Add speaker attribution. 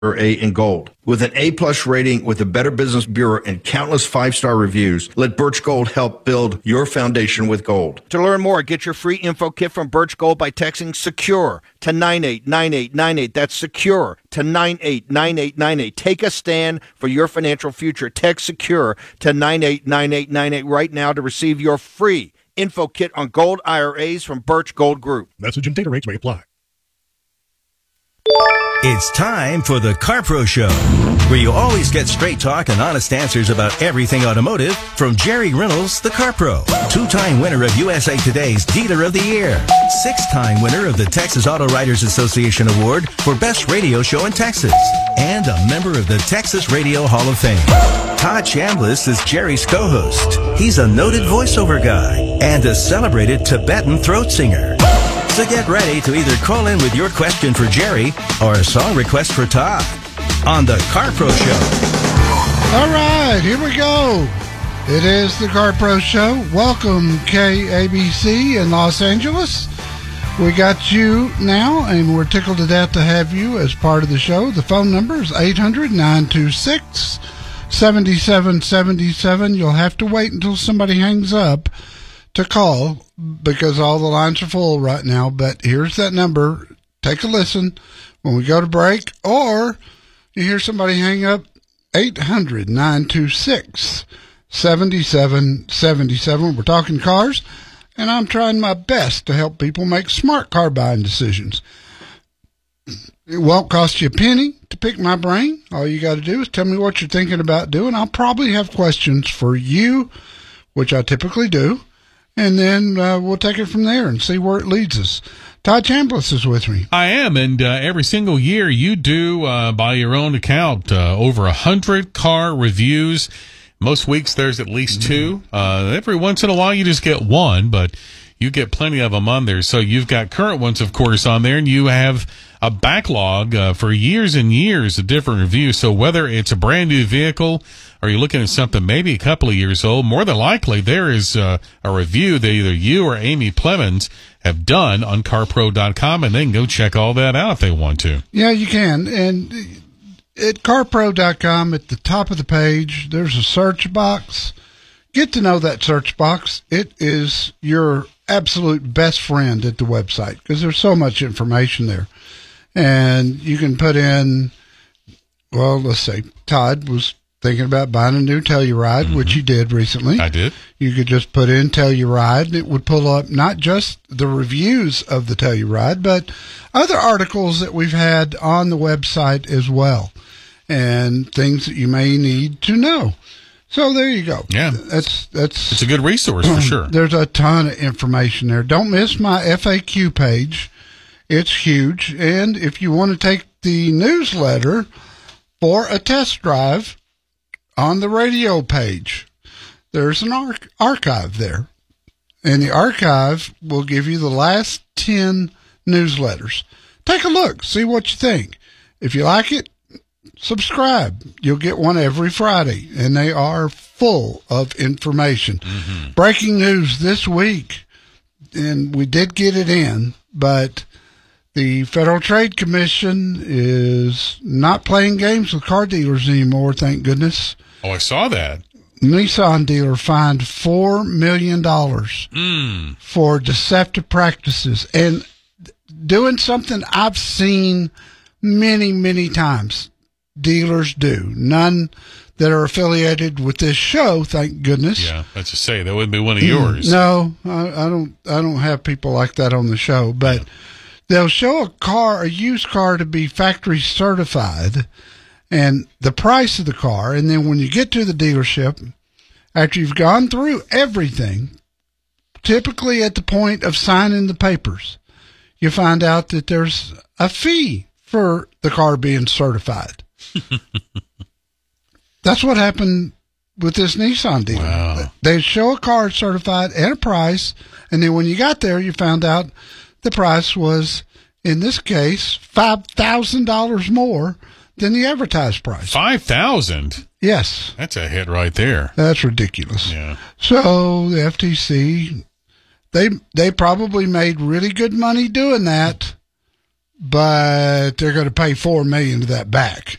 Speaker 1: A in gold. With an A-plus rating with the Better Business Bureau and countless 5-star reviews, let Birch Gold help build your foundation with gold. To learn more, get your free info kit from Birch Gold by texting SECURE to 989898. That's SECURE to 989898. Take a stand for your financial future. Text SECURE to 989898 right now to receive your free info kit on gold IRAs from Birch Gold Group.
Speaker 2: Message and data rates may apply.
Speaker 3: It's time for the CarPro Show, where you always get straight talk and honest answers about everything automotive from Jerry Reynolds, the CarPro, 2-time winner of USA Today's Dealer of the Year, 6-time winner of the Texas Auto Writers Association Award for Best Radio Show in Texas, and a member of the Texas Radio Hall of Fame. Todd Chambliss is Jerry's co-host. He's a noted voiceover guy and a celebrated Tibetan throat singer. So get ready to either call in with your question for Jerry or a song request for Todd on the CarPro Show.
Speaker 4: All right, here we go. It is the CarPro Show. Welcome, KABC in Los Angeles. We got you now, and we're tickled to death to have you as part of the show. The phone number is 800-926-7777. You'll have to wait until somebody hangs up to call because all the lines are full right now, but here's that number. Take a listen when we go to break, or you hear somebody hang up, 800-926-7777. We're talking cars, and I'm trying my best to help people make smart car buying decisions. It won't cost you a penny to pick my brain. All you got to do is tell me what you're thinking about doing. I'll probably have questions for you, which I typically do. And then we'll take it from there and see where it leads us. Todd Chambliss is with me.
Speaker 5: I am, and every single year you do, by your own account, over 100 car reviews. Most weeks there's at least 2. Every once in a while you just get 1, but you get plenty of them on there. So you've got current ones, of course, on there, and you have a backlog for years and years of different reviews. So whether it's a brand new vehicle or you're looking at something maybe a couple of years old, more than likely there is a review that either you or Amy Plemons have done on CarPro.com, and they can go check all that out if they want to.
Speaker 4: Yeah, you can. And at CarPro.com, at the top of the page, there's a search box. Get to know that search box. It is your absolute best friend at the website because there's so much information there. And you can put in, well, let's say Todd was thinking about buying a new Telluride, which you did recently.
Speaker 5: I did.
Speaker 4: You could just put in Telluride, and it would pull up not just the reviews of the Telluride, but other articles that we've had on the website as well, and things that you may need to know. So there you go.
Speaker 5: Yeah,
Speaker 4: that's
Speaker 5: it's a good resource for sure.
Speaker 4: There's a ton of information there. Don't miss my FAQ page. It's huge. And if you want to take the newsletter for a test drive, on the radio page, there's an archive there. And the archive will give you the last 10 newsletters. Take a look. See what you think. If you like it, subscribe. You'll get one every Friday, and they are full of information. Mm-hmm. Breaking news this week, and we did get it in, but the Federal Trade Commission is not playing games with car dealers anymore, thank goodness.
Speaker 5: Oh, I saw that.
Speaker 4: Nissan dealer fined $4 million for deceptive practices and doing something I've seen many, many times. Dealers do. None that are affiliated with this show, thank goodness.
Speaker 5: Yeah, let's just say that wouldn't be one of yours.
Speaker 4: No, I don't have people like that on the show, but they'll show a used car to be factory certified and the price of the car, and then when you get to the dealership, after you've gone through everything, typically at the point of signing the papers, you find out that there's a fee for the car being certified. That's what happened with this Nissan dealer.
Speaker 5: Wow.
Speaker 4: They show a car certified and a price, and then when you got there, you found out the price was, in this case, $5,000 more than the advertised price.
Speaker 5: $5,000?
Speaker 4: Yes.
Speaker 5: That's a hit right there.
Speaker 4: That's ridiculous.
Speaker 5: Yeah.
Speaker 4: So the FTC, they probably made really good money doing that, but they're going to pay $4 million to that back.